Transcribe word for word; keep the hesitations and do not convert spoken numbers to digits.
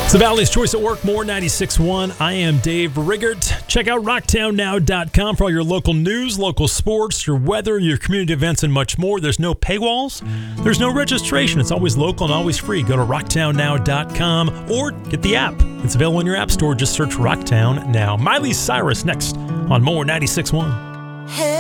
It's the Valley's Choice at Work, More ninety-six point one. I am Dave Riggert. Check out rocktown now dot com for all your local news, local sports, your weather, your community events, and much more. There's no paywalls. There's no registration. It's always local and always free. Go to rocktown now dot com or get the app. It's available in your app store. Just search Rocktown Now. Miley Cyrus next on More ninety-six point one.